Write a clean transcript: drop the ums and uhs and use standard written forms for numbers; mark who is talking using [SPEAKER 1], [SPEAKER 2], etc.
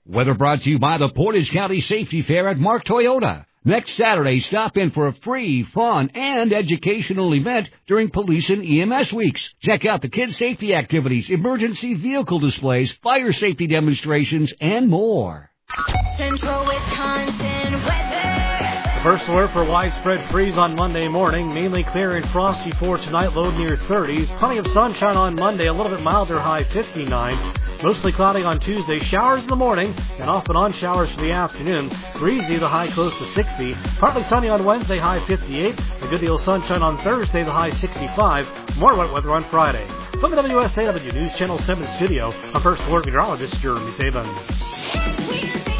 [SPEAKER 1] Weather brought to you by the Portage County Safety Fair at Mark Toyota. Next Saturday, stop in for a free, fun, and educational event during Police and EMS Weeks. Check out the kids' safety activities, emergency vehicle displays, fire safety demonstrations, and more.
[SPEAKER 2] Central Wisconsin weather.
[SPEAKER 3] First alert for widespread freeze on Monday morning. Mainly clear and frosty for tonight, low near 30s. Plenty of sunshine on Monday, a little bit milder, high 59. Mostly cloudy on Tuesday. Showers in the morning and off and on showers for the afternoon. Breezy, the high close to 60. Partly sunny on Wednesday, high 58. A good deal of sunshine on Thursday, the high 65. More wet weather on Friday. From the WSAW News Channel 7 studio, our first alert meteorologist, Jeremy Saban.